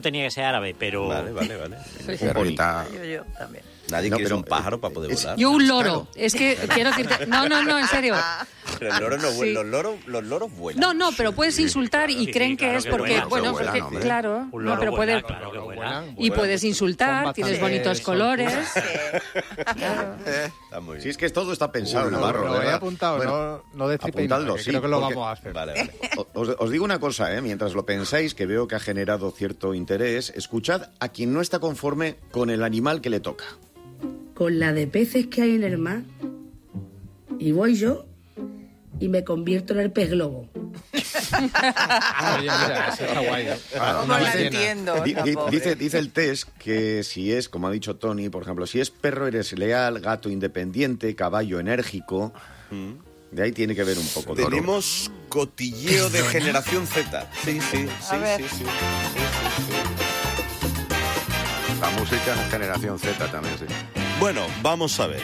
tenía que ser árabe, pero... Vale. Perrita. Yo también. Nadie quiere ser un pájaro para poder volar. Yo un loro. Es que quiero decirte... No, en serio. Pero el loro no vuela, Sí. los loros vuelan. No, pero puedes insultar y Sí, creen que claro es que porque... vuelan, Bueno, vuelan, porque, hombre. claro. Un No, loro pero vuela, puedes... claro que vuela. Y puedes insultar, Con tienes bastante bonitos colores. Está muy bien. Si es que todo está pensado, Uy, Navarro. Lo he ¿verdad? apuntado, Bueno, no destripéis apuntadlo, nada, que sí, creo que lo porque- vamos a hacer. Vale. Os digo una cosa, mientras lo pensáis, que veo que ha generado cierto interés, escuchad a quien no está conforme con el animal que le toca. Con la de peces que hay en el mar, y voy yo y me convierto en el pez globo. Oye, mira, eso está guay. No Una la ballena. entiendo. la pobre. Dice el test que si es, como ha dicho Tony, por ejemplo, si es perro eres leal, gato independiente, caballo enérgico. De ahí tiene que ver un poco. Toro. Tenemos cotilleo de generación Z. Sí. A ver. La música es generación Z también, sí. Bueno, vamos a ver.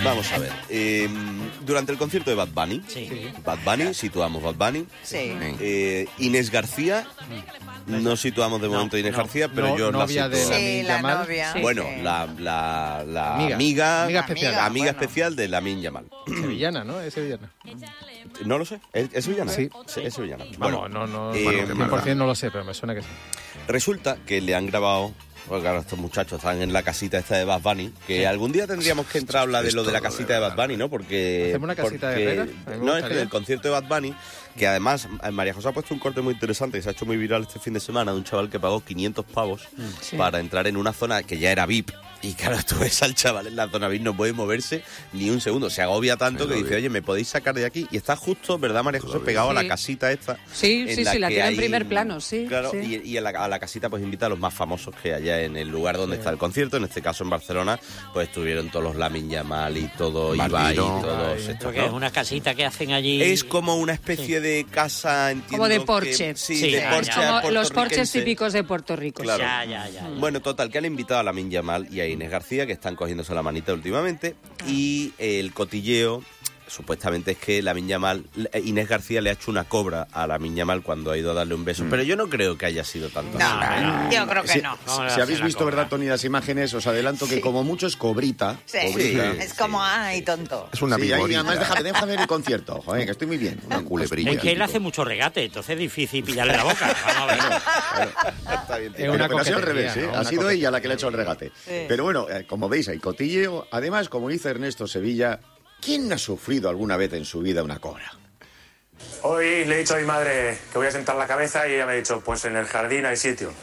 Durante el concierto de Bad Bunny, Bad Bunny, situamos Bad Bunny. Sí. Inés García, no situamos de momento a Inés García, pero yo la novia sitúo. de la Sí, la Yamal. novia. Bueno, Sí. la Amiga. amiga especial. amiga Bueno. especial de Lamine Yamal. Sevillana, ¿no? Es sevillana. No lo sé, ¿es sevillana? Sí. Es sevillana. Vamos, Bueno, no, eh, 100% no lo sé, pero me suena que sí. resulta que le han grabado, porque ahora estos muchachos están en la casita esta de Bad Bunny, que algún día tendríamos que entrar a hablar de lo de la casita de Bad Bunny, ¿no? Porque... ¿Hacemos una casita de porque- Herrera? A mí me No, es que gustaría. del concierto de Bad Bunny, que además María José ha puesto un corte muy interesante que se ha hecho muy viral este fin de semana de un chaval que pagó 500 pavos para entrar en una zona que ya era VIP. Y claro, tú ves al chaval en la zona VIP, no puede moverse ni un segundo. Se agobia tanto que dice, oye, ¿me podéis sacar de aquí? Y está justo, ¿verdad, María José? Pegado a la Sí. casita esta. Sí, en sí, la que tiene en hay- primer plano, sí. Claro, sí. y a la casita pues invita a los más famosos que haya en el lugar donde está el concierto. En este caso en Barcelona, pues estuvieron todos los Lamine Yamal y todo Ibai y Bandito. todos estos, Creo que es ¿no? una casita que hacen allí... Es como una especie de casa, entiendo. Como de que- porche. sí, Sí, de ya, porche. ya. Como los porches puertorriquense. típicos de Puerto Rico. Claro. Ya. Bueno, total, que han invitado a Lamine Yamal y a Inés García, que están cogiéndose la manita últimamente, y el cotilleo supuestamente es que Lamine Yamal, Inés García le ha hecho una cobra a Lamine Yamal cuando ha ido a darle un beso, pero yo no creo que haya sido tanto. No, yo creo que no. Si habéis visto, ¿verdad, Tony, las imágenes? Os adelanto que como mucho es cobrita. Sí. Cobrita. Es como, ay, tonto. Es una Sí, ahí, viborita. además, déjame ver el concierto, joder, que estoy muy bien. Una culebrilla. Es que él hace mucho regate, entonces es difícil pillarle la boca. Vamos a ver. Está bien, tío. Es una Pero ha sido al coquetería, revés, ¿eh? ¿no? Ha Una sido coquetería. ella la que le ha hecho el regate. Pero bueno, como veis, hay cotilleo. Además, como dice Ernesto Sevilla, ¿quién no ha sufrido alguna vez en su vida una cobra? Hoy le he dicho a mi madre que voy a sentar la cabeza y ella me ha dicho, pues en el jardín hay sitio.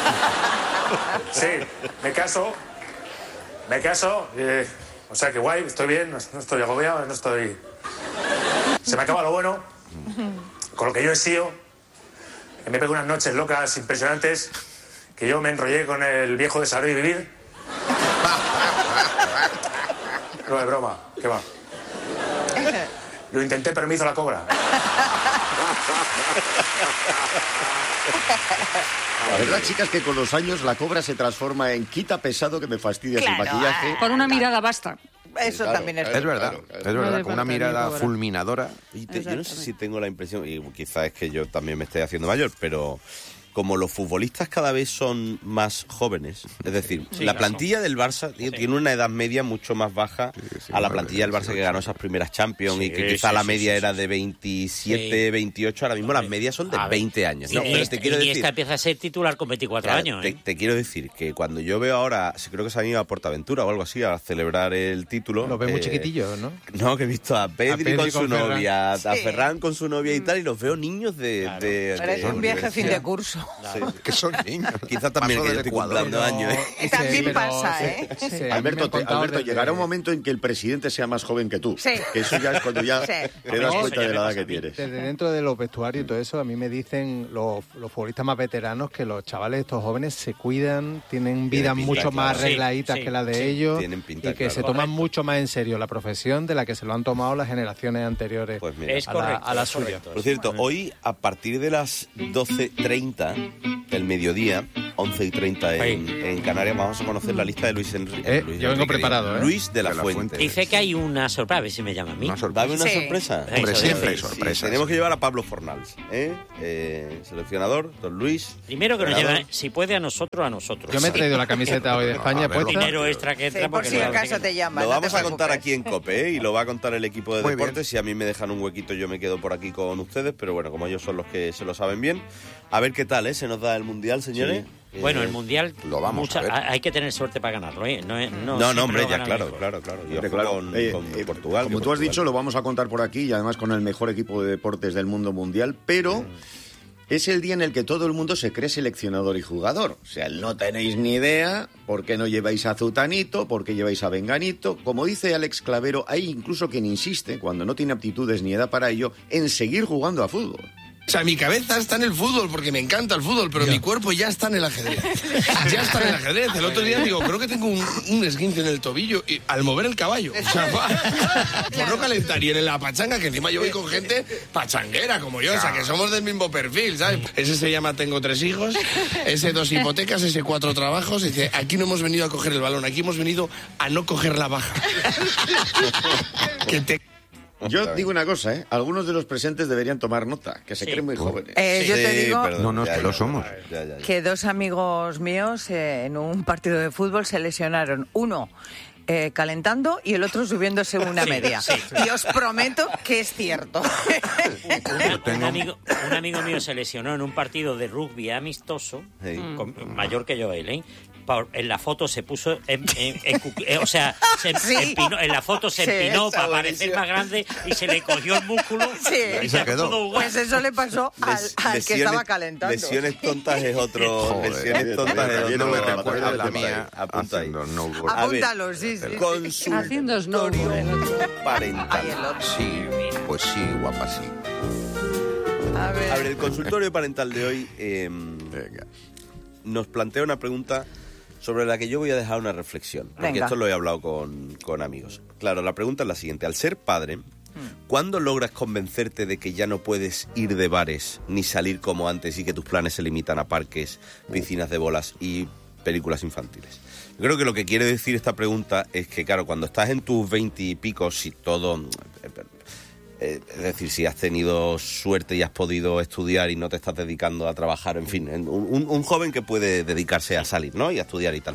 Sí, me caso. O sea que guay, estoy bien, no estoy agobiado, no estoy... Se me acaba lo bueno, con lo que yo he sido, que me pego unas noches locas impresionantes, que yo me enrollé con el viejo de Saber y Vivir. No es broma, ¿qué va? Lo intenté, pero me hizo la cobra. La verdad, chicas, que con los años la cobra se transforma en quita pesado que me fastidia Claro, sin maquillaje. Con una mirada basta. Eso Claro, también es Es verdad, Claro, es verdad, Vale, con una para mirada mí, fulminadora. Y yo no sé si tengo la impresión, y quizás es que yo también me estoy haciendo mayor, pero como los futbolistas cada vez son más jóvenes, es decir, la plantilla del Barça tiene una edad media mucho más baja a la plantilla del Barça que ganó esas primeras Champions y que quizá la media era de 27, 28, ahora mismo las medias son de A ver, 20 años. ¿no? Pero Iniesta, te quiero decir, Iniesta empieza a ser titular con 24 claro, años. te quiero decir que cuando yo veo ahora, creo que se han ido a Portaventura o algo así a celebrar el título. Los ves muy chiquitillos, ¿no? No, que he visto a Pedri, Pedri con su con Ferran. novia, a Sí. Ferran con su novia y tal, y los veo niños Parece un viaje a fin de curso. Que son niños. Quizás también Paso que yo del estoy Ecuador. cumpliendo años. También pasa, ¿eh? Alberto, llegará un momento en que el presidente sea más joven que tú. Sí. Que eso ya es cuando ya Sí. te das No, cuenta eso ya de me la edad pasa que a mí. tienes. Desde dentro de los vestuarios y todo eso, a mí me dicen los futbolistas más veteranos que los chavales estos jóvenes se cuidan, tienen vidas pinta, mucho más claro. arregladitas Sí, que la de sí. ellos Tienen pinta, y que claro. se toman mucho más en serio la profesión de la que se lo han tomado las generaciones anteriores Pues mira. Es a la, correcto. a la es suya. correcto. Por cierto, hoy a partir de las 12:30 del mediodía 11:30 en Canarias, vamos a conocer la lista de Luis Enrique. Yo vengo preparado, ¿eh? Luis de la Fuente. Dice que hay una sorpresa, a ver si me llama a mí. Dame una sorpresa. Hombre, siempre hay Sí, sorpresas. tenemos que llevar a Pablo Fornals, seleccionador, don Luis. Primero que nos entrenador. lleven, si puede, a nosotros. Yo me he traído la camiseta hoy de España puesta. Dinero extra que entra Sí, por porque si no- acaso te llaman. Lo no vamos te a contar preocupes. aquí en COPE, y lo va a contar el equipo de Muy bien. deportes. Si a mí me dejan un huequito, yo me quedo por aquí con ustedes, pero bueno, como ellos son los que se lo saben bien. A ver qué tal, se nos da el Mundial, señores. Bueno, el Mundial Lo vamos a ver. hay que tener suerte para ganarlo, ¿eh? No, No, hombre, ya claro. Y Hombre, ojo claro. con Portugal. Como que tú has Portugal- dicho, lo vamos a contar por aquí y además con el mejor equipo de deportes del mundo mundial, pero es el día en el que todo el mundo se cree seleccionador y jugador. O sea, no tenéis ni idea por qué no lleváis a Zutanito, por qué lleváis a Venganito. Como dice Alex Clavero, hay incluso quien insiste, cuando no tiene aptitudes ni edad para ello, en seguir jugando a fútbol. O sea, mi cabeza está en el fútbol porque me encanta el fútbol, pero mi cuerpo ya está en el ajedrez. Ya está en el ajedrez. El otro día digo, creo que tengo un esguince en el tobillo y, al mover el caballo. O sea, por no calentar. Y en la pachanga, que encima yo voy con gente pachanguera como yo, o sea, que somos del mismo perfil, ¿sabes? Ese se llama Tengo 3 hijos, ese 2 hipotecas, ese 4 trabajos. Y dice, aquí no hemos venido a coger el balón, aquí hemos venido a no coger la baja. Que te... Yo digo una cosa, algunos de los presentes deberían tomar nota, que se creen muy jóvenes. Yo te digo No, no, es que lo somos. que 2 amigos míos en un partido de fútbol se lesionaron. Uno calentando y el otro subiéndose una media. Y os prometo que es cierto. Un amigo mío se lesionó en un partido de rugby amistoso, mayor que yo él, en la foto se puso o sea, empinó, en la foto se empinó para parecer más grande y se le cogió el músculo y se quedó. Pues eso le pasó al que estaba calentando. Lesiones tontas es otro. Joder, lesiones tontas es no otro. me recuerda la mía. Apunta ahí. Apúntalo, sí. Haciendo snowboard. Parental. Sí, pues sí, guapa, sí. A ver, el consultorio parental de hoy Venga. nos plantea una pregunta sobre la que yo voy a dejar una reflexión, porque Venga. esto lo he hablado con amigos. Claro, la pregunta es la siguiente. Al ser padre, ¿cuándo logras convencerte de que ya no puedes ir de bares ni salir como antes y que tus planes se limitan a parques, piscinas de bolas y películas infantiles? Yo creo que lo que quiere decir esta pregunta es que, claro, cuando estás en tus 20 y pico, si todo... es decir, si has tenido suerte y has podido estudiar y no te estás dedicando a trabajar, en fin, un joven que puede dedicarse a salir, ¿no? Y a estudiar y tal.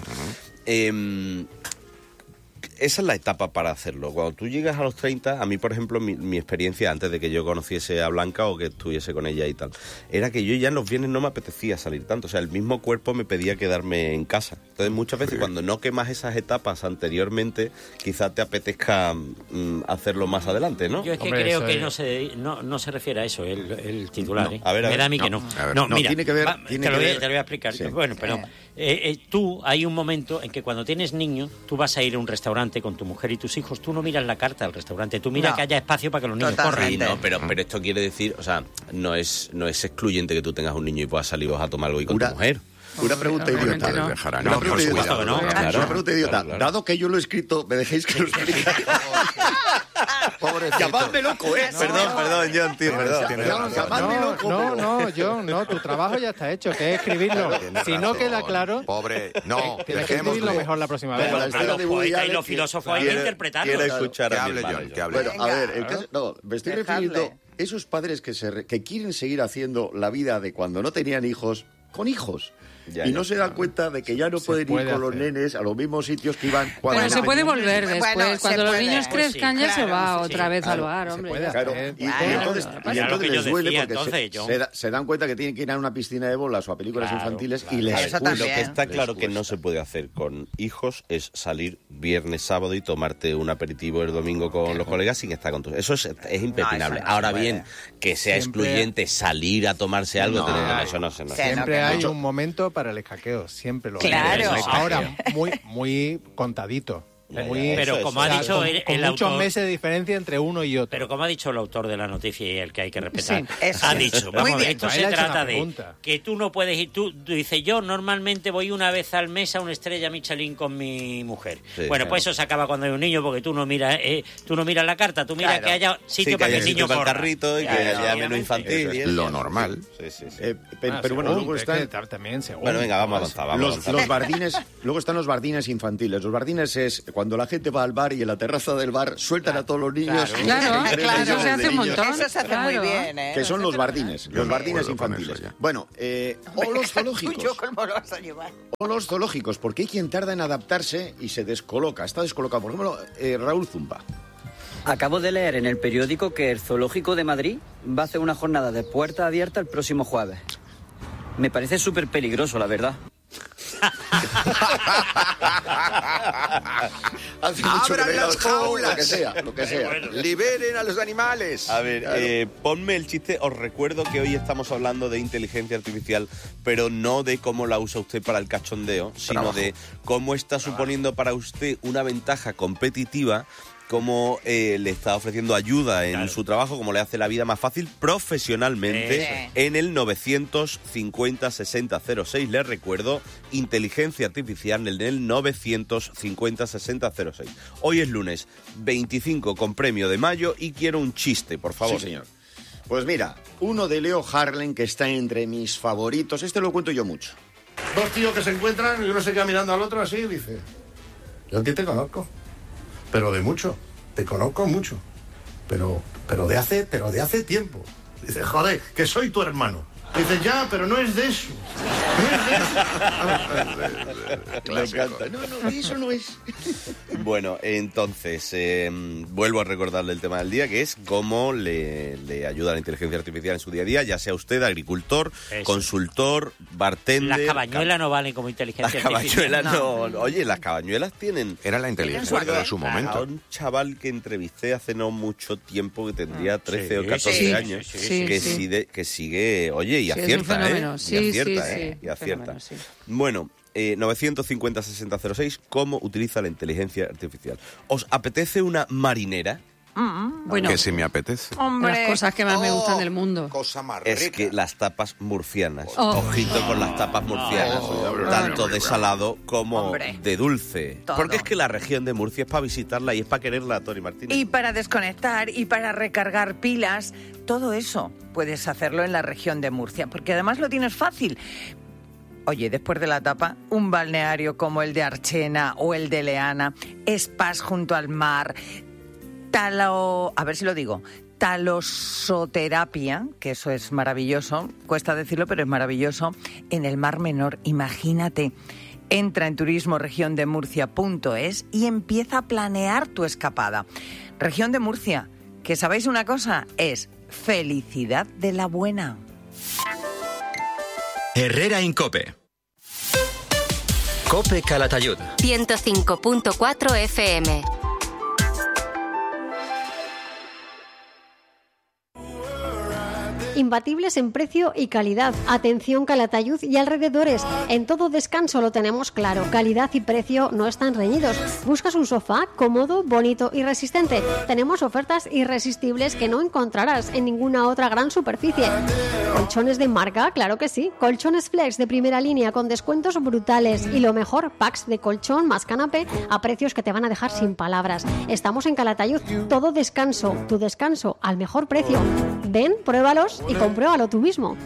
Esa es la etapa para hacerlo. Cuando tú llegas a los 30, a mí, por ejemplo, mi experiencia antes de que yo conociese a Blanca o que estuviese con ella y tal, era que yo ya en los viernes no me apetecía salir tanto. O sea, el mismo cuerpo me pedía quedarme en casa. Entonces, muchas veces cuando no quemas esas etapas anteriormente, quizás te apetezca hacerlo más adelante, ¿no? Yo es que Hombre, creo eso que es- no se refiere a eso el titular. No, a ver, Me da a mí que no. a ver, No, no, mira, tiene que ver- tiene te lo que voy ver- a explicar. Sí. Bueno, pero tú, hay un momento en que cuando tienes niños, tú vas a ir a un restaurante con tu mujer y tus hijos, tú no miras la carta del restaurante, tú miras No. que haya espacio para que los niños Totalmente. corran. Sí, no, pero esto quiere decir, o sea, no es excluyente que tú tengas un niño y puedas salir vos a tomar algo y con tu mujer. Una pregunta Obviamente idiota. no. Dejará, Una no, pregunta por idiota. supuesto que no. Claro. Una pregunta idiota. Claro. Dado que yo lo he escrito, ¿me dejáis que lo explique? Pobrecito. Llamadme loco, ¿eh? Perdón, John, tío, perdón. Tienes razón. Llamadme loco. No, John, no, tu trabajo ya está hecho, que es escribirlo. Tienes Si no razón. queda claro, Pobre, no, tienes que escribirlo dejémosle. mejor la próxima vez. Como la A historia los de Woody poetas y Allen, los que- filósofos hay que interpretarlo. Quiero escuchar Que a mi hable hermano, John, que hable. Bueno, a Venga. ver, el caso, no, me estoy Dejadle. refiriendo a esos padres que quieren seguir haciendo la vida de cuando no tenían hijos con hijos. Ya, y ya. no se dan cuenta de que ya no Se pueden ir puede con los hacer. nenes a los mismos sitios que iban cuando Bueno, no se puede tenían volver nenes. después. Bueno, se Cuando los puede. niños Pues sí, crezcan ya se claro, va sí, otra vez al claro, bar, se hombre. puede ya hacer. está. Claro, y Claro. entonces, Claro, y lo que entonces yo les duele decía, porque entonces, John. se dan cuenta que tienen que ir a una piscina de bolas o a películas Claro, infantiles claro. y les Eso cuesta. Lo también. que está Les claro que no cuesta. se puede hacer con hijos es salir viernes, sábado y tomarte un aperitivo el domingo con los colegas sin estar con tus... Eso es impepinable. No, eso no Ahora se bien, que sea Siempre- excluyente salir a tomarse algo, No. eso no se... Sí, Siempre no, hay mucho- un momento para el escaqueo, siempre lo hay. Claro. Ahora, muy contadito. Pero como ha dicho con el muchos autor, meses de diferencia entre uno y otro. Pero como ha dicho el autor de la noticia y el que hay que respetar, Sí, ha dicho, vamos a ver, esto se trata de pregunta. que tú no puedes ir, tú dices, yo normalmente voy una vez al mes a una estrella Michelin con mi mujer. Sí, bueno, pues eso se acaba cuando hay un niño, porque tú no miras la carta, tú miras que haya sitio para que el niño para el corra. carrito y que haya menú infantil. Es lo normal. Sí. Pero bueno, luego están... También, según. Bueno, venga, vamos a avanzar. Los bardines, luego están los bardines infantiles. Los bardines es cuando la gente va al bar y en la terraza del bar sueltan a todos los niños. Claro, eso se hace un montón. Eso se hace muy bien, ¿eh? Que son los bardines acuerdo infantiles. con eso ya. Bueno, o los zoológicos. Yo cómo lo vas a llevar. O los zoológicos, porque hay quien tarda en adaptarse y se descoloca. Está descolocado. Por ejemplo, Raúl Zumba. Acabo de leer en el periódico que el Zoológico de Madrid va a hacer una jornada de puerta abierta el próximo jueves. Me parece súper peligroso, la verdad. ¡Abran las jaulas! Lo que sea. ¡Liberen a los animales! A ver, ponme el chiste. Os recuerdo que hoy estamos hablando de inteligencia artificial, pero no de cómo la usa usted para el cachondeo, sino de cómo está suponiendo para usted una ventaja competitiva, cómo le está ofreciendo ayuda en su trabajo, cómo le hace la vida más fácil profesionalmente en el 950-6006. Les recuerdo, inteligencia artificial en el 950-6006. Hoy es lunes 25 con premio de mayo y quiero un chiste, por favor. Sí, señor. Pues mira, uno de Leo Harlem que está entre mis favoritos. Este lo cuento yo mucho. Dos tíos que se encuentran y uno se queda mirando al otro así y dice: yo a ti te conozco. Pero de mucho, te conozco mucho, pero de hace tiempo. Dice, joder, que soy tu hermano. Dice, ya, pero no es de eso. Me encanta. No, eso no es. Bueno, entonces, vuelvo a recordarle el tema del día, que es cómo le ayuda la inteligencia artificial en su día a día, ya sea usted agricultor, consultor, bartender... Las cabañuelas no valen como inteligencia artificial. Las cabañuelas no. Oye, las cabañuelas tienen... Era la inteligencia de su A momento. un chaval que entrevisté hace no mucho tiempo, que tendría 13 o 14 años, que sigue, oye, y acierta, y acierta. Bueno, 950-6006, ¿cómo utiliza la inteligencia artificial? ¿Os apetece una marinera? Bueno, Que si me apetece. Hombre. las cosas que más me gustan del mundo. Cosa más Es rica. que las tapas murcianas, Oh. ojito con las tapas murcianas, tanto de salado como de dulce. Todo. Porque es que la región de Murcia es para visitarla y es para quererla, Tony Martínez. Y para desconectar y para recargar pilas, todo eso puedes hacerlo en la región de Murcia, porque además lo tienes fácil. Oye, después de la tapa, un balneario como el de Archena o el de Leana, spas junto al mar, talosoterapia, que eso es maravilloso, cuesta decirlo, pero es maravilloso, en el Mar Menor, imagínate. Entra en turismoregiondemurcia.es y empieza a planear tu escapada. Región de Murcia, que sabéis una cosa, es felicidad de la buena. Herrera Incope. Cope Calatayud. 105.4 FM. Imbatibles en precio y calidad. Atención Calatayud y alrededores. En todo descanso lo tenemos claro. Calidad y precio no están reñidos. ¿Buscas un sofá cómodo, bonito y resistente? Tenemos ofertas irresistibles que no encontrarás en ninguna otra gran superficie. ¿Colchones de marca? Claro que sí. Colchones Flex de primera línea con descuentos brutales. Y lo mejor, packs de colchón más canapé a precios que te van a dejar sin palabras. Estamos en Calatayud. Todo descanso. Tu descanso al mejor precio. Ven, pruébalos y compruébalo tú mismo.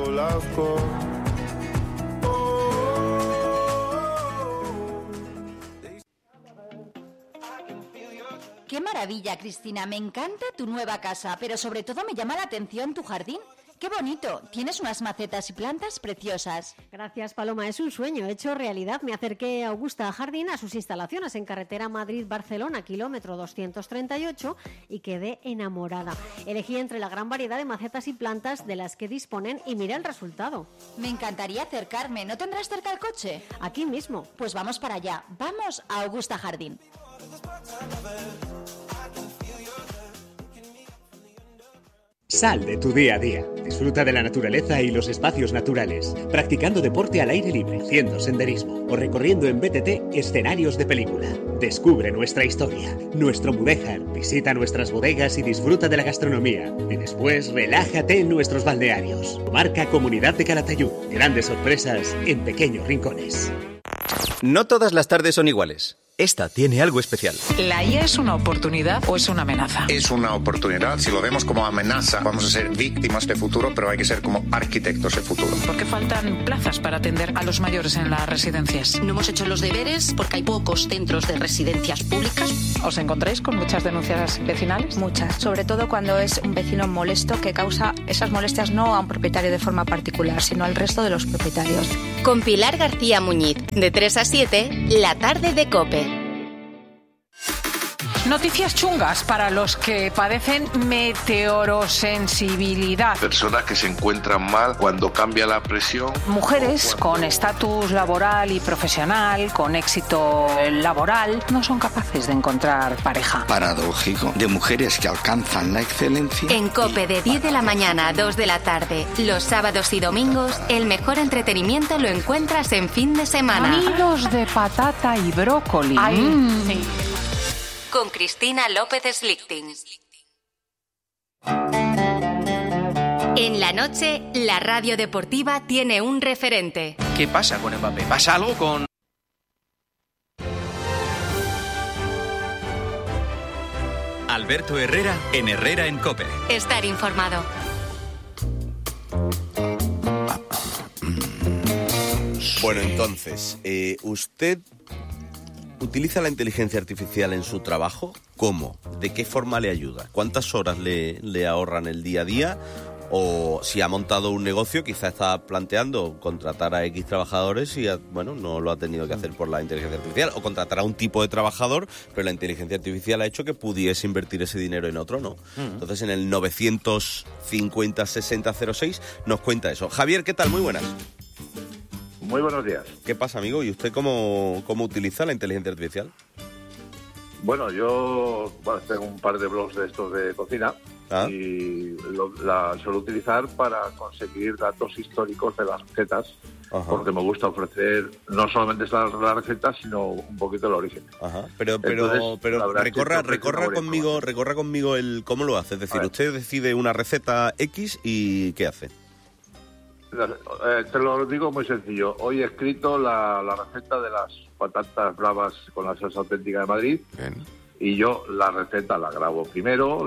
¡Qué maravilla, Cristina! Me encanta tu nueva casa, pero sobre todo me llama la atención tu jardín. ¡Qué bonito! Tienes unas macetas y plantas preciosas. Gracias, Paloma. Es un sueño hecho realidad. Me acerqué a Augusta Jardín a sus instalaciones en carretera Madrid-Barcelona, kilómetro 238, y quedé enamorada. Elegí entre la gran variedad de macetas y plantas de las que disponen y miré el resultado. Me encantaría acercarme. ¿No tendrás cerca el coche? Aquí mismo. Pues vamos para allá. Vamos a Augusta Jardín. Sal de tu día a día. Disfruta de la naturaleza y los espacios naturales, practicando deporte al aire libre, haciendo senderismo o recorriendo en BTT escenarios de película. Descubre nuestra historia, nuestro Mudéjar, visita nuestras bodegas y disfruta de la gastronomía. Y después relájate en nuestros balnearios. Marca Comunidad de Calatayud. Grandes sorpresas en pequeños rincones. No todas las tardes son iguales. Esta tiene algo especial. ¿La IA es una oportunidad o es una amenaza? Es una oportunidad. Si lo vemos como amenaza, vamos a ser víctimas de futuro, pero hay que ser como arquitectos de futuro. ¿Por qué faltan plazas para atender a los mayores en las residencias? No hemos hecho los deberes porque hay pocos centros de residencias públicas. ¿Os encontráis con muchas denuncias vecinales? Muchas, sobre todo cuando es un vecino molesto que causa esas molestias no a un propietario de forma particular, sino al resto de los propietarios. Con Pilar García Muñiz, de 3 a 7, la tarde de COPE. Noticias chungas para los que padecen meteorosensibilidad. Personas que se encuentran mal cuando cambia la presión. Mujeres con estatus laboral y profesional, con éxito laboral, no son capaces de encontrar pareja. Paradójico, de mujeres que alcanzan la excelencia. En COPE de 10 de la mañana a 2 de la tarde, los sábados y domingos, el mejor entretenimiento lo encuentras en fin de semana. Nidos de patata y brócoli. Sí. Con Cristina López Slichting. En la noche, la radio deportiva tiene un referente. ¿Qué pasa con Mbappé? ¿Pasa algo con...? Alberto Herrera en Herrera en COPE. Estar informado. Bueno, entonces, ¿usted utiliza la inteligencia artificial en su trabajo? ¿Cómo? ¿De qué forma le ayuda? ¿Cuántas horas le ahorran el día a día? O si ha montado un negocio, quizá está planteando contratar a X trabajadores y, bueno, no lo ha tenido que hacer por la inteligencia artificial. O contratar a un tipo de trabajador, pero la inteligencia artificial ha hecho que pudiese invertir ese dinero en otro, ¿no? Entonces, en el 950-6006 nos cuenta eso. Javier, ¿qué tal? Muy buenas. Muy buenos días. ¿Qué pasa, amigo? ¿Y usted cómo utiliza la inteligencia artificial? Bueno, yo tengo un par de blogs de estos de cocina y la suelo utilizar para conseguir datos históricos de las recetas, porque me gusta ofrecer no solamente las recetas, sino un poquito el origen. Pero recorra conmigo el cómo lo hace. Es decir, usted decide una receta X y ¿qué hace? Te lo digo muy sencillo. Hoy he escrito la receta de las patatas bravas con la salsa auténtica de Madrid. Bien. Y yo la receta la grabo primero,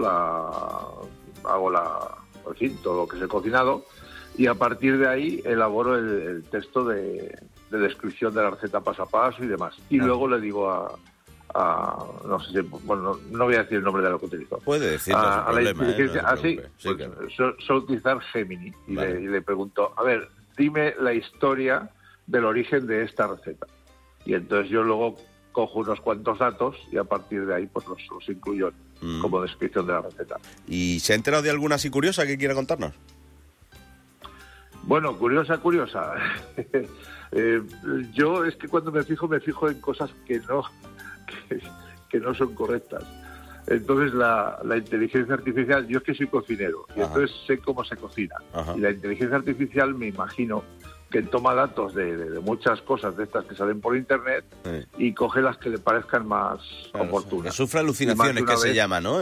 hago todo lo que se ha cocinado, y a partir de ahí elaboro el texto de descripción de la receta paso a paso y demás. Y luego le digo no sé si, bueno, no voy a decir el nombre de lo que utilizo. Puede decirlo, a la inteligencia, así, suelo utilizar Gemini y le pregunto, a ver, dime la historia del origen de esta receta. Y entonces yo luego cojo unos cuantos datos y a partir de ahí pues los incluyo como descripción de la receta. ¿Y se ha enterado de alguna así curiosa que quiera contarnos? Bueno, curiosa. Yo es que cuando me fijo en cosas que no son correctas. Entonces la inteligencia artificial, yo es que soy cocinero y entonces sé cómo se cocina. Y la inteligencia artificial me imagino que toma datos de muchas cosas de estas que salen por internet y coge las que le parezcan más oportunas. Que sufre alucinaciones, que se llama, ¿no?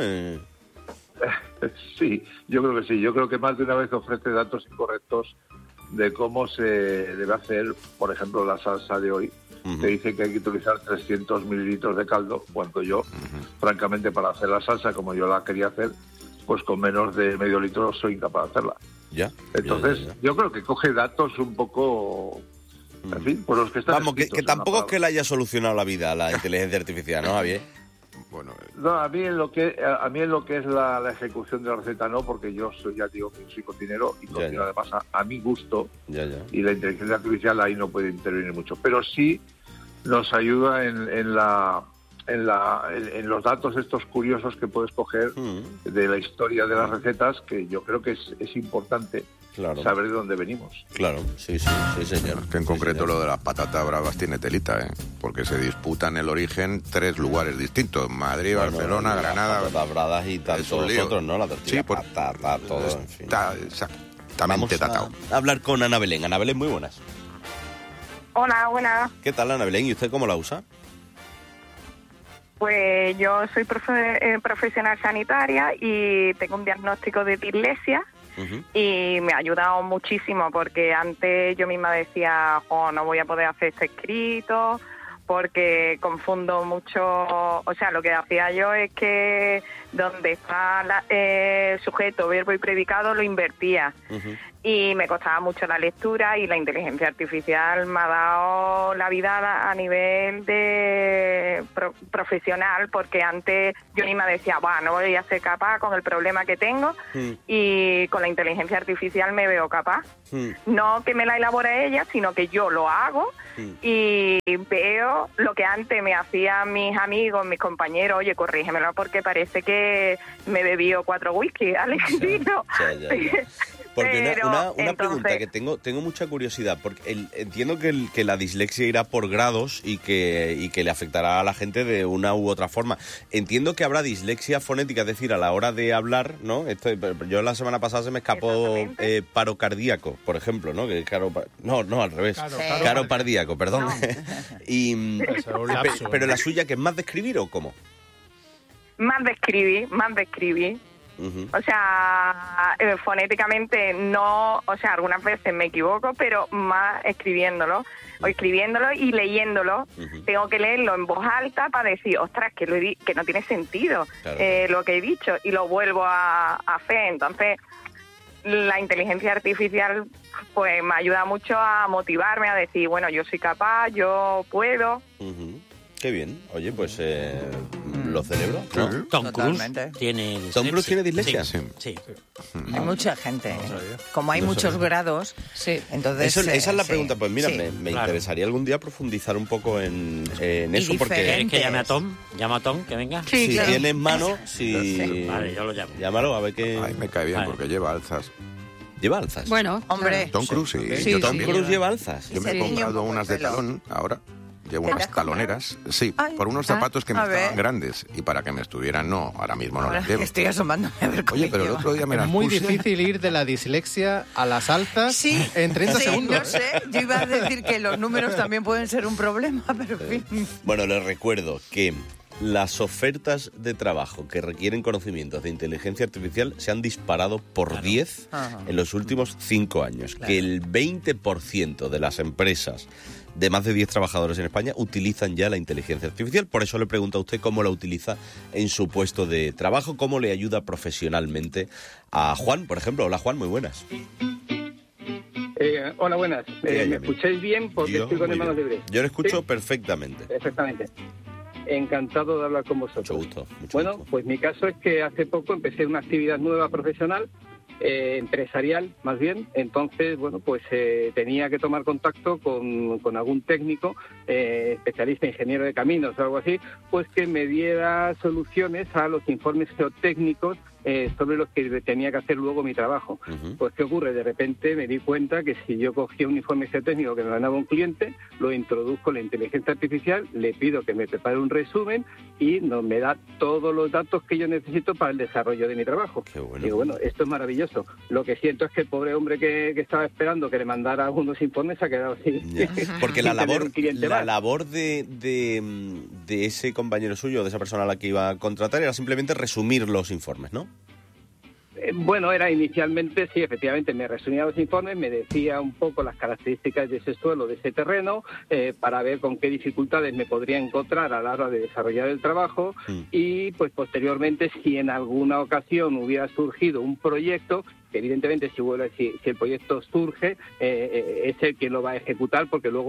Sí, yo creo que sí. Yo creo que más de una vez ofrece datos incorrectos de cómo se debe hacer, por ejemplo, la salsa de hoy. Te dice que hay que utilizar 300 mililitros de caldo, cuando yo, francamente, para hacer la salsa como yo la quería hacer, pues con menos de medio litro soy incapaz de hacerla. Entonces, yo creo que coge datos un poco... En fin, por los que están... Vamos, que tampoco es que le haya solucionado la vida a la inteligencia artificial, ¿no, Javier? Bueno, no, a mí en lo que es la ejecución de la receta no, porque yo soy cocinero y cocino además a mi gusto, y la inteligencia artificial ahí no puede intervenir mucho, pero sí nos ayuda en los datos estos curiosos que puedes coger de la historia de las recetas, que yo creo que es importante saber de dónde venimos. Claro, sí, señor. Que en concreto lo de las patatas bravas tiene telita, porque se disputan el origen 3 lugares distintos: Madrid, Barcelona, Granada. Patatas bravas y tantos otros, ¿no? La tortilla, patata, todo, en fin. Está exactamente datado. A hablar con Ana Belén. Ana Belén, muy buenas. Hola, buenas. ¿Qué tal, Ana Belén? ¿Y usted cómo la usa? Pues yo soy profesional sanitaria y tengo un diagnóstico de dislexia. Y me ha ayudado muchísimo porque antes yo misma decía, no voy a poder hacer este escrito porque confundo mucho. O sea, lo que hacía yo es que donde está sujeto, verbo y predicado lo invertía. Y me costaba mucho la lectura, y la inteligencia artificial me ha dado la vida a nivel de profesional, porque antes yo misma decía, no voy a ser capaz con el problema que tengo, y con la inteligencia artificial me veo capaz. No que me la elabore ella, sino que yo lo hago y veo lo que antes me hacían mis amigos, mis compañeros. Oye, corrígemelo porque parece que me bebió 4 whisky, Alejandro. Porque una pregunta que tengo mucha curiosidad, porque entiendo que la dislexia irá por grados y que le afectará a la gente de una u otra forma. Entiendo que habrá dislexia fonética, es decir, a la hora de hablar, ¿no? Yo la semana pasada se me escapó paro cardíaco, por ejemplo, ¿no? Que no, al revés. Caro cardíaco, perdón. No. Pero la suya, ¿que es más de escribir o cómo? Más de escribir. O sea, fonéticamente no, o sea, algunas veces me equivoco, pero más escribiéndolo y leyéndolo. Tengo que leerlo en voz alta para decir, ostras, que no tiene sentido lo que he dicho, y lo vuelvo a hacer. Entonces, la inteligencia artificial pues me ayuda mucho a motivarme, a decir, bueno, yo soy capaz, yo puedo. Qué bien. Oye, pues lo celebro, ¿no? Tom Cruise tiene dislexia. ¿Tom Cruise tiene dislexia? Sí. Hay mucha gente. Como hay muchos grados, entonces... Esa es la pregunta. Pues mira, me interesaría algún día profundizar un poco en eso, porque... ¿Quieres que llame a Tom? ¿Llama a Tom, que venga? Sí, si tienes mano, Vale, yo lo llamo. Llámalo, a ver qué... Ay, me cae bien porque lleva alzas. ¿Lleva alzas? Bueno, hombre. Tom Cruise, sí. Tom Cruise lleva alzas. Yo me he comprado unas de talón ahora. Llevo unas taloneras, por unos zapatos que me estaban grandes, y para que me estuvieran, ahora mismo no las llevo. Estoy asomándome a ver cómo. Oye, pero el otro día me las muy puse. difícil ir de la dislexia a las altas en 30 segundos. Yo sé, yo iba a decir que los números también pueden ser un problema, pero en fin. Bueno, les recuerdo que las ofertas de trabajo que requieren conocimientos de inteligencia artificial se han disparado por 10 en los últimos 5 años. Que el 20% de las empresas de más de 10 trabajadores en España utilizan ya la inteligencia artificial. Por eso le pregunto a usted cómo la utiliza en su puesto de trabajo, cómo le ayuda profesionalmente a Juan, por ejemplo. Hola, Juan, muy buenas. Hola, buenas. ¿Me escucháis bien? Porque estoy con las manos libres. Yo lo escucho perfectamente. Perfectamente. Encantado de hablar con vosotros. Mucho gusto. Bueno, pues mi caso es que hace poco empecé una actividad nueva profesional, empresarial más bien. Entonces, bueno, pues tenía que tomar contacto con algún técnico, especialista, ingeniero de caminos o algo así, pues que me diera soluciones a los informes geotécnicos sobre los que tenía que hacer luego mi trabajo. Pues ¿qué ocurre? De repente me di cuenta que si yo cogía un informe geotécnico que me mandaba un cliente, lo introduzco en la inteligencia artificial, le pido que me prepare un resumen y me da todos los datos que yo necesito para el desarrollo de mi trabajo. Qué bueno. Digo, bueno, esto es maravilloso. Lo que siento es que el pobre hombre que estaba esperando que le mandara algunos informes se ha quedado así. Porque la labor de ese compañero suyo, de esa persona a la que iba a contratar, era simplemente resumir los informes, ¿no? Bueno, era inicialmente, sí, efectivamente, me resumía los informes, me decía un poco las características de ese suelo, de ese terreno, para ver con qué dificultades me podría encontrar a la hora de desarrollar el trabajo y, pues, posteriormente, si en alguna ocasión hubiera surgido un proyecto, que evidentemente si el proyecto surge, es el quien lo va a ejecutar, porque luego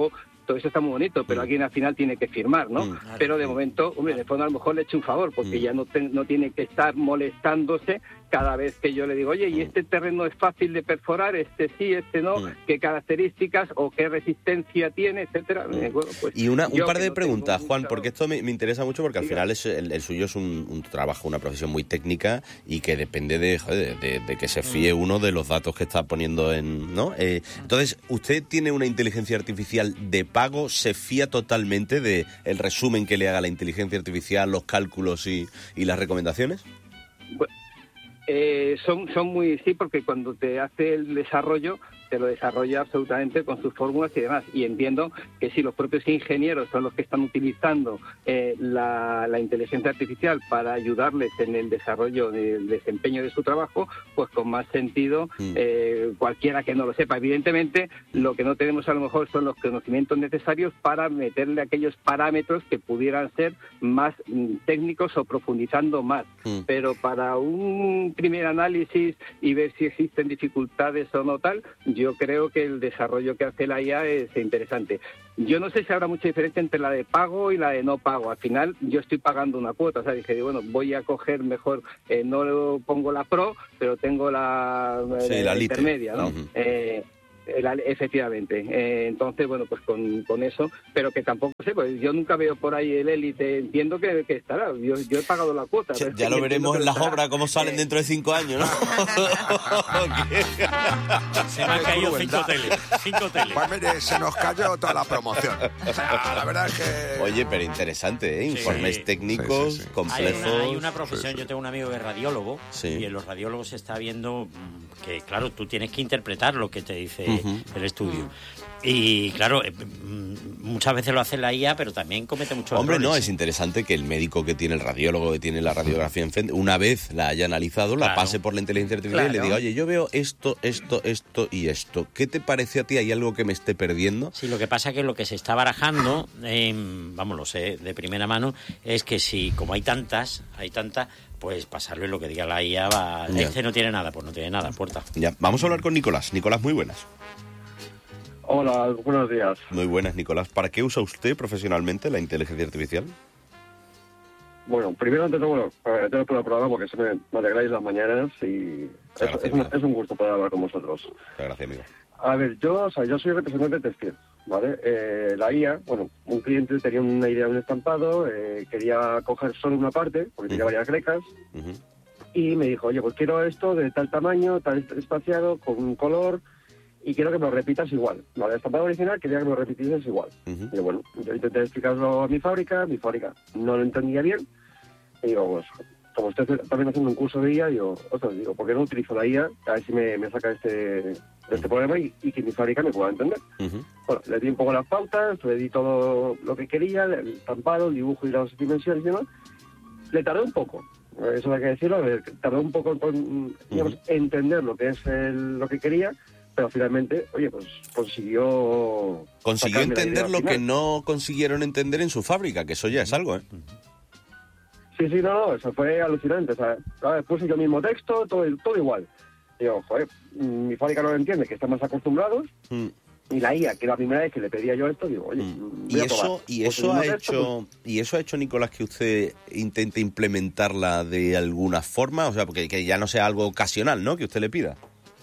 todo eso está muy bonito, pero alguien al final tiene que firmar, ¿no? Pero de momento, hombre, de fondo a lo mejor le eche un favor, porque ya no tiene que estar molestándose cada vez que yo le digo, oye, ¿y este terreno es fácil de perforar? Este sí, este no, ¿qué características o qué resistencia tiene, etcétera? Bueno, pues, y un par de preguntas, Juan, porque esto me interesa mucho, porque al final el suyo es un trabajo, una profesión muy técnica y que depende de que se fíe uno de los datos que está poniendo en, ¿no? Entonces, ¿usted tiene una inteligencia artificial de pago? ¿Se fía totalmente de el resumen que le haga la inteligencia artificial, los cálculos y las recomendaciones? Bueno, son muy, sí, porque cuando te hace el desarrollo, te lo desarrolla absolutamente con sus fórmulas y demás. Y entiendo que si los propios ingenieros son los que están utilizando la inteligencia artificial para ayudarles en el desarrollo del desempeño de su trabajo, pues con más sentido cualquiera que no lo sepa. Evidentemente, lo que no tenemos a lo mejor son los conocimientos necesarios para meterle aquellos parámetros que pudieran ser más técnicos o profundizando más. Pero para un primer análisis y ver si existen dificultades o no tal, yo creo que el desarrollo que hace la IA es interesante. Yo no sé si habrá mucha diferencia entre la de pago y la de no pago. Al final yo estoy pagando una cuota, o sea, dije, bueno, voy a coger mejor, no pongo la Pro, pero tengo la intermedia, ¿no? Efectivamente. Entonces, bueno, pues con eso, pero que tampoco sé, pues yo nunca veo por ahí el Élite, entiendo que estará, yo he pagado la cuota. Ya lo veremos en las obras, cómo salen dentro de 5 años, ¿no? Se me han caído 5 teles. Pues mire, se nos cayó toda la promoción. O sea, la verdad es que... Oye, pero interesante, ¿eh? Informes técnicos, complejos. Hay una profesión, yo tengo un amigo que es radiólogo, y en los radiólogos se está viendo que, claro, tú tienes que interpretar lo que te dice el estudio. Y claro, muchas veces lo hace la IA, pero también comete muchos errores. No, es interesante que el médico que tiene, el radiólogo que tiene la radiografía enfrente, una vez la haya analizado, la pase por la inteligencia artificial y le diga, oye, yo veo esto y esto. ¿Qué te parece a ti? ¿Hay algo que me esté perdiendo? Sí, lo que pasa es que lo que se está barajando, vamos, lo sé de primera mano, es que si, como hay tantas, pues pasarle lo que diga la IA, no tiene nada, pues no tiene nada, puerta. Ya, vamos a hablar con Nicolás. Nicolás, muy buenas. Hola, buenos días. Muy buenas, Nicolás. ¿Para qué usa usted profesionalmente la inteligencia artificial? Bueno, primero ante todo, agradeceros por el programa porque se me alegráis las mañanas y es un gusto poder hablar con vosotros. Muchas gracias, amigo. A ver, yo soy representante textil, ¿vale? La IA, bueno, un cliente tenía una idea de un estampado, quería coger solo una parte, porque tenía varias grecas, y me dijo, oye, pues quiero esto de tal tamaño, tal espaciado, con un color, y quiero que me lo repitas igual. ¿Vale? El estampado original quería que me lo repitieses igual. Y bueno, yo intenté explicarlo a mi fábrica no lo entendía bien, y digo, pues, como estoy también haciendo un curso de IA, digo, ¿por qué no utilizo la IA? A ver si me saca este problema y que mi fábrica me pueda entender. Bueno, le di un poco las pautas, le di todo lo que quería, el estampado, el dibujo y las dimensiones y demás. Le tardé un poco, eso hay que decirlo, tardé un poco en entender lo que es lo que quería, pero finalmente, oye, pues consiguió entender lo que no consiguieron entender en su fábrica, que eso ya es algo, ¿eh? Sí, no, eso fue alucinante. O sea, puse yo mismo texto, todo igual. Digo, joder, mi fábrica no lo entiende, que están más acostumbrados. Y la IA, que la primera vez que le pedía yo esto, digo, oye, ¿Y eso ha hecho, Nicolás, que usted intente implementarla de alguna forma? O sea, porque que ya no sea algo ocasional, ¿no?, que usted le pida.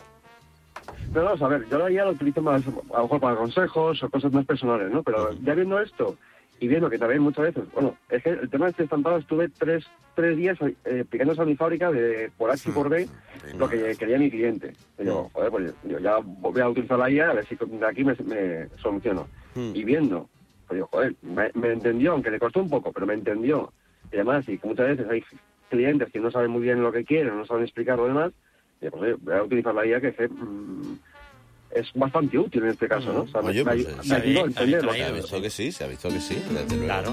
No, a ver, yo la IA la utilizo más, a lo mejor para consejos o cosas más personales, ¿no? Pero ya viendo esto y viendo que también muchas veces, bueno, es que el tema de este estampado estuve tres días explicándose a mi fábrica por H y por B lo que quería mi cliente. Y yo, joder, pues yo ya voy a utilizar la IA a ver si de aquí me soluciono. Y viendo, pues digo, joder, me entendió, aunque le costó un poco, pero me entendió. Y además, y que muchas veces hay clientes que no saben muy bien lo que quieren, no saben explicar lo demás, y pues voy a utilizar la IA que es bastante útil en este caso, ¿no? O sea, oye, me ayudó a entenderlo. Se ha visto que sí, desde luego. Claro.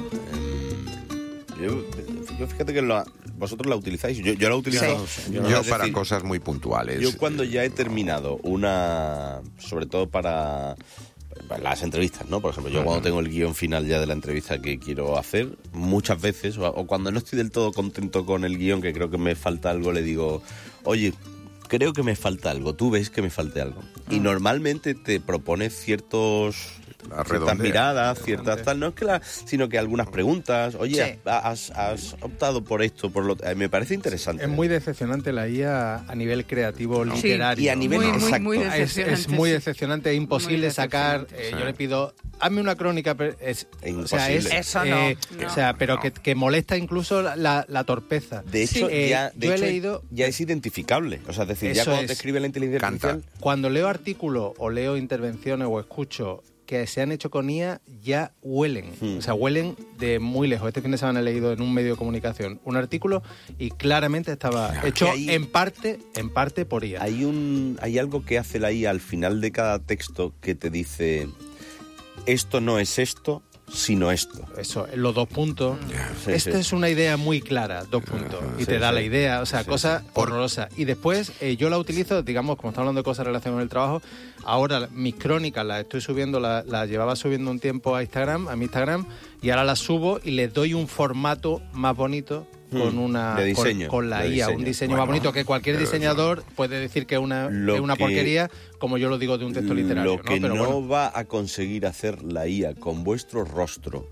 Yo fíjate que vosotros la utilizáis, yo la utilizo. Yo para cosas muy puntuales. Yo cuando ya he terminado sobre todo para las entrevistas, ¿no? Por ejemplo, yo cuando tengo el guión final ya de la entrevista que quiero hacer, muchas veces, o cuando no estoy del todo contento con el guión, que creo que me falta algo, le digo, oye, creo que me falta algo, tú ves que me falte algo. Y normalmente te propone ciertos ciertas miradas, ciertas tal, no es que sino que algunas preguntas, oye, has optado por esto, por lo me parece interesante. Es muy decepcionante la IA a nivel creativo, literario. Y a nivel muy decepcionante. Es muy decepcionante, es imposible sacar. Yo le pido, hazme una crónica, imposible. Eso no. O sea, pero que molesta incluso la torpeza. De hecho, ya es identificable. O sea, es decir, ya cuando te escribe la inteligencia artificial. Cuando leo artículos o leo intervenciones o escucho que se han hecho con IA, ya huelen. O sea, huelen de muy lejos. Este fin de semana he leído en un medio de comunicación un artículo y claramente estaba hecho en parte por IA. Hay algo que hace la IA al final de cada texto que te dice, esto no es esto, sino esto. Eso, los 2 puntos. Esta es una idea muy clara, 2 puntos. Y te da la idea, o sea, cosa horrorosa. Y después yo la utilizo, digamos, como estamos hablando de cosas relacionadas con el trabajo, ahora mis crónicas las estoy subiendo, las llevaba subiendo un tiempo a mi Instagram, y ahora las subo y les doy un formato más bonito con con la IA, un diseño más bonito, que cualquier diseñador puede decir que es una porquería, como yo lo digo de un texto literario. Lo que no va a conseguir hacer la IA con vuestro rostro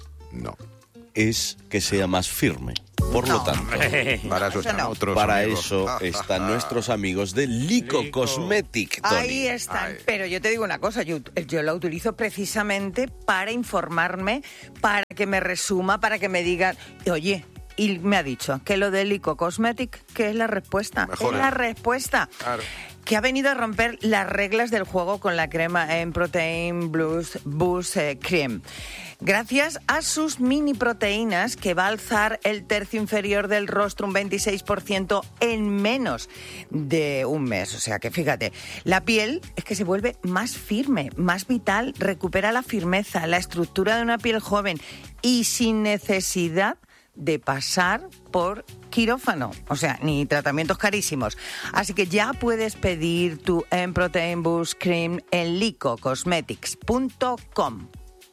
es que sea más firme. Por lo tanto, para eso están nuestros amigos de Lyko Cosmetic, Tony. Ahí están. Pero yo te digo una cosa, yo la utilizo precisamente para informarme, para que me resuma, para que me digan, oye, y me ha dicho que lo de Lyko Cosmetic, que es la respuesta. La respuesta. Claro. Que ha venido a romper las reglas del juego con la crema en Protein Boost Cream. Gracias a sus mini proteínas, que va a alzar el tercio inferior del rostro un 26% en menos de un mes. O sea que fíjate, la piel es que se vuelve más firme, más vital, recupera la firmeza, la estructura de una piel joven y sin necesidad de pasar por quirófano, o sea, ni tratamientos carísimos. Así que ya puedes pedir tu Protein Boost Cream en lycocosmetics.com.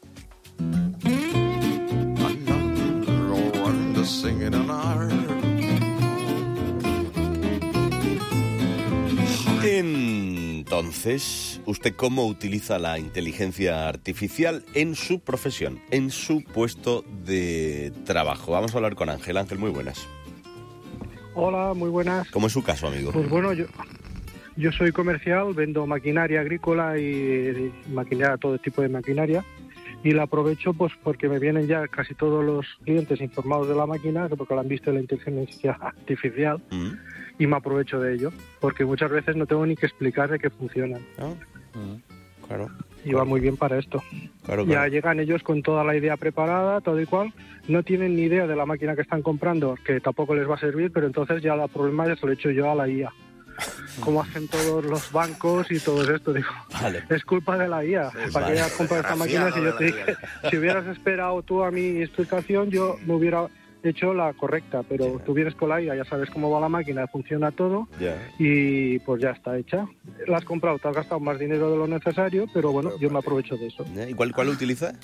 Entonces, ¿usted cómo utiliza la inteligencia artificial en su profesión, en su puesto de trabajo? Vamos a hablar con Ángel. Ángel, muy buenas. Hola, muy buenas. ¿Cómo es su caso, amigo? Pues bueno, yo soy comercial, vendo maquinaria agrícola y maquinaria, todo tipo de maquinaria, y la aprovecho pues porque me vienen ya casi todos los clientes informados de la máquina, porque la han visto en la inteligencia artificial, y me aprovecho de ello, porque muchas veces no tengo ni que explicar de qué funcionan. Claro. Y va muy bien para esto. Claro. Ya llegan ellos con toda la idea preparada, todo y cual, no tienen ni idea de la máquina que están comprando, que tampoco les va a servir, pero entonces ya el problema ya se lo he hecho yo a la IA. Como hacen todos los bancos y todo esto, digo, es culpa de la IA. ¿Para qué has comprado esta máquina? Si yo te dije, si hubieras esperado tú a mi explicación, yo me hubiera hecho la correcta, pero tú vienes con la IA, ya sabes cómo va la máquina, funciona todo, y pues ya está hecha. La has comprado, te has gastado más dinero de lo necesario, pero bueno, yo me aprovecho de eso. ¿Y cuál utiliza?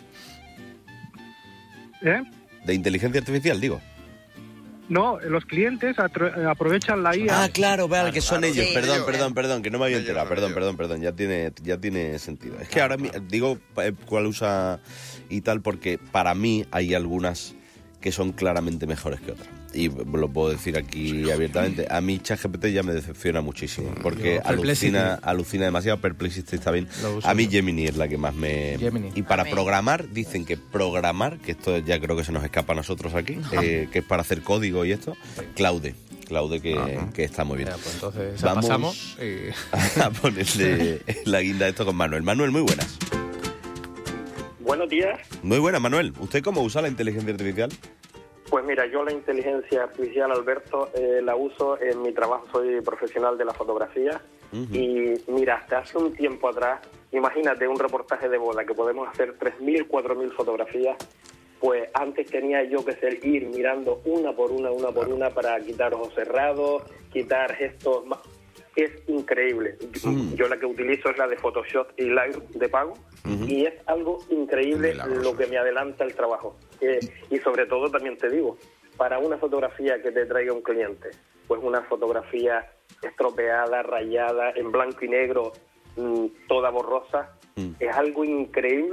De inteligencia artificial, digo. No, los clientes aprovechan la IA. Ah, claro, vale, que son ellos. Perdón, que no me había enterado. Perdón, ya tiene sentido. Es que ahora digo cuál usa y tal, porque para mí hay algunas que son claramente mejores que otras. Y lo puedo decir aquí abiertamente. A mí ChatGPT ya me decepciona muchísimo, porque alucina demasiado. Perplexity está bien. A mí Gemini es la que más me... Y para programar, dicen que esto ya creo que se nos escapa a nosotros aquí, que es para hacer código y esto, Claude, que está muy bien. Pues entonces vamos a ponerle la guinda a esto con Manuel. Manuel, muy buenas. Buenos días. Muy buenas, Manuel. ¿Usted cómo usa la inteligencia artificial? Pues mira, yo la inteligencia artificial, Alberto, la uso en mi trabajo, soy profesional de la fotografía. Y mira, hasta hace un tiempo atrás, imagínate un reportaje de boda que podemos hacer 3.000, 4.000 fotografías, pues antes tenía yo que ir mirando una por una para quitar ojos cerrados, quitar gestos. Es increíble. Yo la que utilizo es la de Photoshop y Lightroom de pago, y es algo increíble lo que me adelanta el trabajo. Y sobre todo también te digo, para una fotografía que te traiga un cliente, pues una fotografía estropeada, rayada, en blanco y negro, toda borrosa, es algo increíble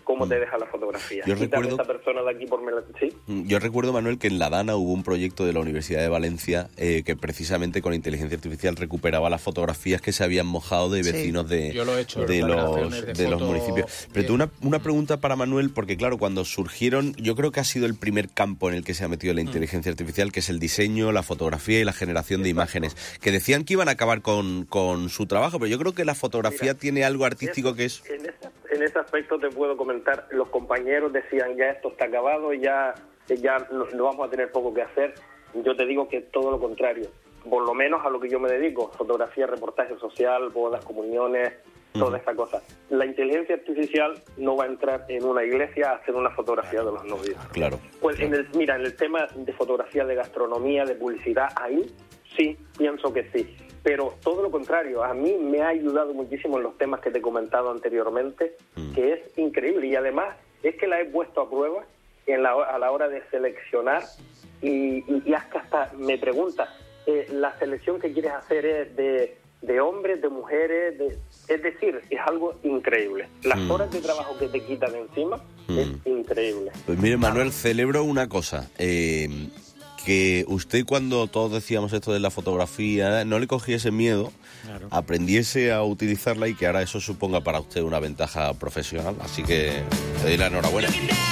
cómo te deja la fotografía. Yo recuerdo, esa persona de aquí ¿sí? Yo recuerdo, Manuel, que en La Dana hubo un proyecto de la Universidad de Valencia que precisamente con inteligencia artificial recuperaba las fotografías que se habían mojado de vecinos de los municipios. Pero tú, una pregunta para Manuel, porque claro, cuando surgieron, yo creo que ha sido el primer campo en el que se ha metido la inteligencia artificial, que es el diseño, la fotografía y la generación de imágenes, que decían que iban a acabar con su trabajo, pero yo creo que la fotografía tiene algo artístico que es... En ese aspecto te puedo comentar, los compañeros decían ya esto está acabado, ya no vamos a tener poco que hacer. Yo te digo que todo lo contrario, por lo menos a lo que yo me dedico, fotografía, reportaje social, bodas, comuniones, toda esta cosa. La inteligencia artificial no va a entrar en una iglesia a hacer una fotografía de los novios. Claro. Pues en el tema de fotografía, de gastronomía, de publicidad, ahí sí, pienso que sí. Pero todo lo contrario, a mí me ha ayudado muchísimo en los temas que te he comentado anteriormente, que es increíble. Y además es que la he puesto a prueba a la hora de seleccionar y hasta me pregunta, ¿la selección que quieres hacer es de hombres, de mujeres? Es decir, es algo increíble. Las horas de trabajo que te quitan encima es increíble. Pues mire, Manuel, celebro una cosa. Que usted, cuando todos decíamos esto de la fotografía, no le cogiese miedo, aprendiese a utilizarla y que ahora eso suponga para usted una ventaja profesional. Así que le doy la enhorabuena.